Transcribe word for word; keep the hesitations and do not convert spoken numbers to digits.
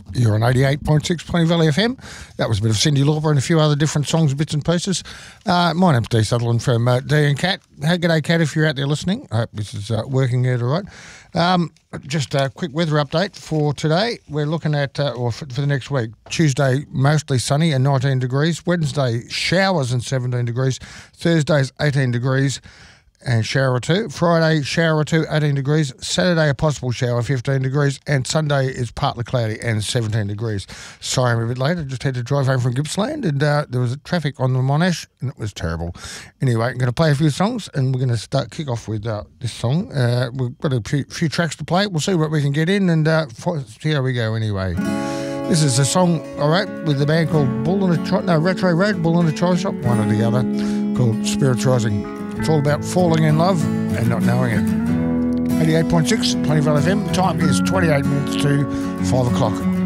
You're on eighty-eight point six Plenty Valley F M. That was a bit of Cyndi Lauper and a few other different songs, bits and pieces. Uh, my name's Dee Sutherland from uh, Dee and Cat. Hey, g'day, Cat, if you're out there listening. I hope this is uh, working out all right. Um, just a quick weather update for today. We're looking at, uh, or for, for the next week, Tuesday, mostly sunny and nineteen degrees. Wednesday, showers and seventeen degrees. Thursday's eighteen degrees. And shower or two. Friday, shower or two, eighteen degrees. Saturday, a possible shower, fifteen degrees. And Sunday is partly cloudy and seventeen degrees. Sorry, I'm a bit late. I just had to drive home from Gippsland and uh, there was traffic on the Monash and it was terrible. Anyway, I'm going to play a few songs and we're going to start kick off with uh, this song. Uh, we've got a few, few tracks to play. We'll see what we can get in and uh, see how we go anyway. This is a song, all right, with the band called Bull in a Tri- no, Retro Road, Bull in a Toy Shop, one or the other, called Spirits Rising. It's all about falling in love and not knowing it. eighty-eight point six, Plenty Valley F M. Time is twenty-eight minutes to five o'clock.